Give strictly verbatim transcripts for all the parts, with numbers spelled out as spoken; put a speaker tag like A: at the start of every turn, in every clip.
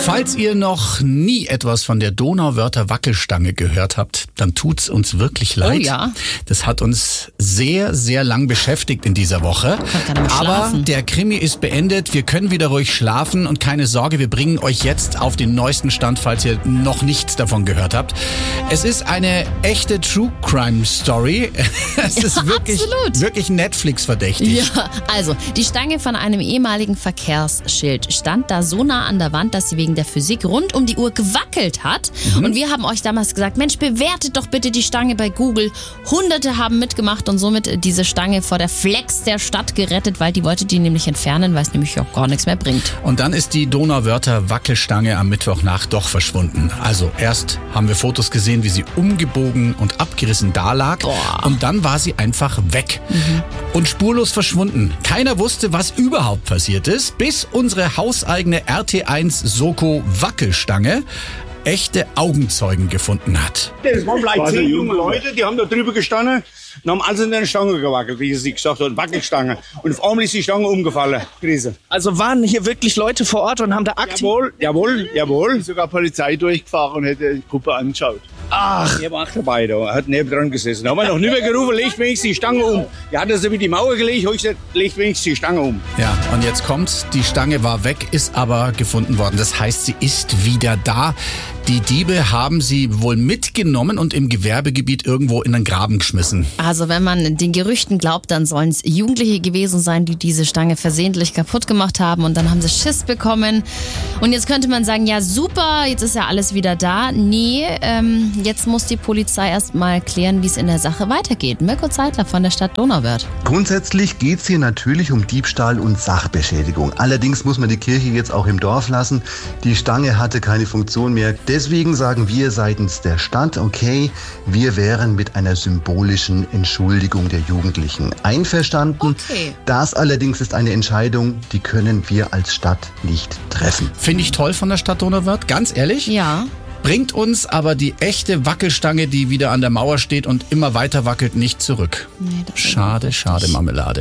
A: Falls ihr noch nie etwas von der Donauwörther Wackelstange gehört habt, dann tut's uns wirklich leid.
B: Oh ja.
A: Das hat uns sehr, sehr lang beschäftigt in dieser Woche. Aber der Krimi ist beendet. Wir können wieder ruhig schlafen und keine Sorge, wir bringen euch jetzt auf den neuesten Stand, falls ihr noch nichts davon gehört habt. Es ist eine echte True Crime Story. Es ist
B: Ja,
A: wirklich,
B: absolut.
A: wirklich Netflix-verdächtig.
B: Ja, also die Stange von einem ehemaligen Verkehrsschild stand da so nah an der Wand, dass sie wegen der Physik rund um die Uhr gewackelt hat. Mhm. Und wir haben euch damals gesagt, Mensch, bewertet doch bitte die Stange bei Google. Hunderte haben mitgemacht und somit diese Stange vor der Flex der Stadt gerettet, weil die wollte die nämlich entfernen, weil es nämlich auch gar nichts mehr bringt.
A: Und dann ist die Donauwörther Wackelstange am Mittwochnacht doch verschwunden. Also erst haben wir Fotos gesehen, wie sie umgebogen und abgerissen dalag.
B: Boah.
A: Und dann war sie einfach weg. Mhm. Und spurlos verschwunden. Keiner wusste, was überhaupt passiert ist, bis unsere hauseigene R T eins Soko Wackelstange echte Augenzeugen gefunden hat.
C: Das waren vielleicht zehn junge Leute, die haben da drüber gestanden und haben alles in der Stange gewackelt, wie sie gesagt hat, Wackelstange. Und auf einmal ist die Stange umgefallen. Krise.
D: Also waren hier wirklich Leute vor Ort und haben da aktiv...
C: Jawohl, jawohl, jawohl.
E: Sogar Polizei durchgefahren und hätte die Gruppe angeschaut.
C: Ach, er war auch dabei, da hat neben dran gesessen. Da haben wir noch nicht mehr gerufen, legt wenigstens die Stange um. Er hat das über die Mauer gelegt, habe ich gesagt, legt wenigstens die Stange um.
A: Ja, und jetzt kommt's, die Stange war weg, ist aber gefunden worden. Das heißt, sie ist wieder da. Die Diebe haben sie wohl mitgenommen und im Gewerbegebiet irgendwo in den Graben geschmissen.
B: Also wenn man den Gerüchten glaubt, dann sollen es Jugendliche gewesen sein, die diese Stange versehentlich kaputt gemacht haben und dann haben sie Schiss bekommen. Und jetzt könnte man sagen, ja super, jetzt ist ja alles wieder da. Nee, ähm, jetzt muss die Polizei erst mal klären, wie es in der Sache weitergeht. Mirko Zeitler von der Stadt Donauwörth.
F: Grundsätzlich geht es hier natürlich um Diebstahl und Sachbeschädigung. Allerdings muss man die Kirche jetzt auch im Dorf lassen. Die Stange hatte keine Funktion mehr. Deswegen sagen wir seitens der Stadt, okay, wir wären mit einer symbolischen Entschuldigung der Jugendlichen einverstanden.
B: Okay.
F: Das allerdings ist eine Entscheidung, die können wir als Stadt nicht treffen.
A: Finde ich toll von der Stadt Donauwörth, ganz ehrlich.
B: Ja.
A: Bringt uns aber die echte Wackelstange, die wieder an der Mauer steht und immer weiter wackelt, nicht zurück.
B: Nee, das
A: schade, schade Marmelade.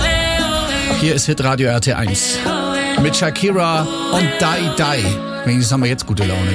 A: Hier ist Hitradio R T eins mit Shakira und Die Die. Wenigstens haben wir jetzt gute Laune.